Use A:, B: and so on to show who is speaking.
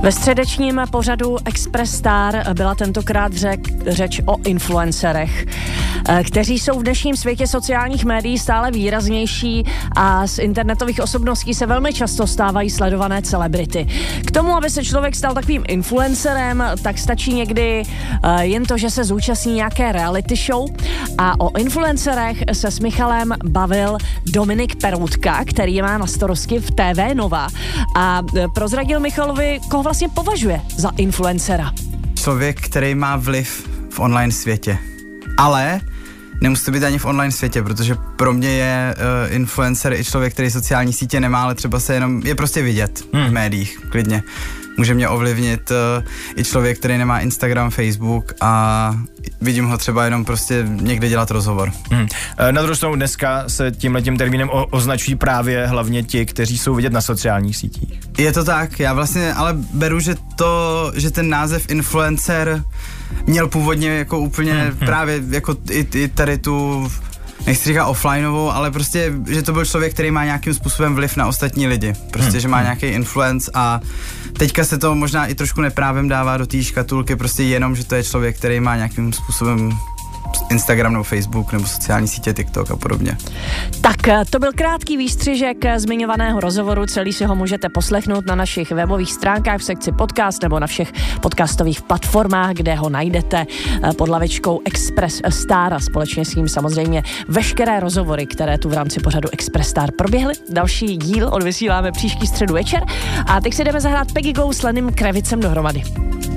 A: Ve středečním pořadu Express Star byla tentokrát řeč o influencerech, kteří jsou v dnešním světě sociálních médií stále výraznější a z internetových osobností se velmi často stávají sledované celebrity. K tomu, aby se člověk stal takovým influencerem, tak stačí někdy jen to, že se zúčastní nějaké reality show, a o influencerech se s Michalem bavil Dominik Peroutka, který je má na starosti v TV Nova, a prozradil Michalovi, koho vlastně považuje za influencera.
B: Člověk, který má vliv v online světě. Ale nemusí to být ani v online světě, protože pro mě je influencer i člověk, který sociální sítě nemá, ale třeba se jenom je prostě vidět v médiích, klidně. Může mě ovlivnit i člověk, který nemá Instagram, Facebook, a vidím ho třeba jenom prostě někde dělat rozhovor.
C: Na druhou stranu dneska se tímhletím termínem označují právě hlavně ti, kteří jsou vidět na sociálních sítích.
B: Je to tak, já vlastně ale beru, že ten název influencer měl původně jako úplně právě jako i tady tu, nechci říkat offlineovou, ale prostě, že to byl člověk, který má nějakým způsobem vliv na ostatní lidi. Prostě, že má nějaký influence, a teďka se to možná i trošku neprávem dává do té škatulky, prostě jenom, že to je člověk, který má nějakým způsobem Instagram nebo Facebook nebo sociální sítě TikTok a podobně.
A: Tak to byl krátký výstřižek zmiňovaného rozhovoru, celý si ho můžete poslechnout na našich webových stránkách v sekci podcast nebo na všech podcastových platformách, kde ho najdete pod hlavičkou Express Star, a společně s ním samozřejmě veškeré rozhovory, které tu v rámci pořadu Express Star proběhly. Další díl odvysíláme příští středu večer, a teď si jdeme zahrát Peggy Go s Lenym Kravicem dohromady.